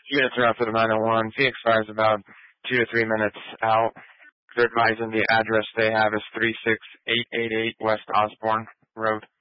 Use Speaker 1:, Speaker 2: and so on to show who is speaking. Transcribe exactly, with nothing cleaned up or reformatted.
Speaker 1: Units are out for the nine oh one. Phoenix Fire is about two to three minutes out. They're advising the address they have is three six eight eight eight West Osborne Road.